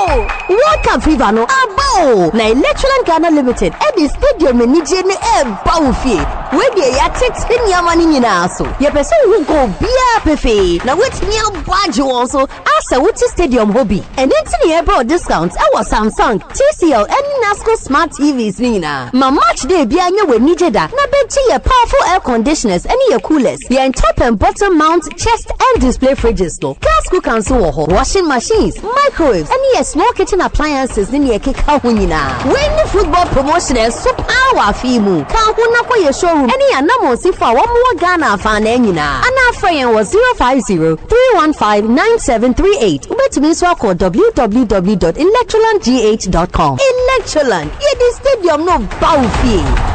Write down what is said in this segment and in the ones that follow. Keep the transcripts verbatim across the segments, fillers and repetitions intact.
World Cup fever no abo. Na Electroland Ghana Limited at the stadium in Nigeria e bawfie. We dey ya text ni amani nyina so. Ye pese wu go bia pefe. Na wetimi abwaje won so asa wuti stadium hobby. And enti ne ebe discount e was Samsung, T C L and Nasco Smart T Vs ni na. Ma match day bia nye we Nijeda. Na benchi ye powerful air conditioners and ye coolers. Ye top and bottom mount chest and display fridges no. Gas cookers so ho. Washing machines, microwaves, and ye small kitchen appliances ni ye keka ho nyina. When the football promotion is super power fimu. Ka ho na kwa ye showroom. Any anamo si fa wa mo Ghana fa na nyina. Ana afrayen was zero five zero, three one five, nine seven three eight. Ubetumi so call w w w dot electroland g h dot com. Electroland, ye the stadium no bawfie.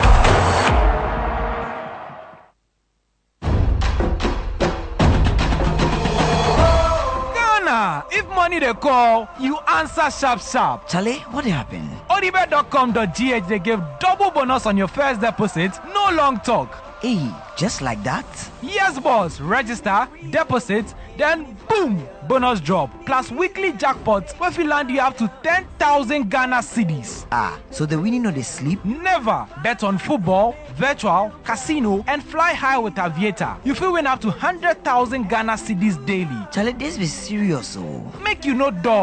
If money they call, you answer sharp sharp. Charlie, what happened? odibet dot com dot g h they give double bonus on your first deposit, no long talk. Hey, just like that? Yes, boss. Register, deposit, then boom, bonus drop. Plus weekly jackpots where if you land you up to ten thousand Ghana cedis. Ah, so the winning no they sleep? Never. Bet on football, virtual, casino, and fly high with Aviator. You feel win up to one hundred thousand Ghana cedis daily. Charlie, this be serious, oh. Make you no dog.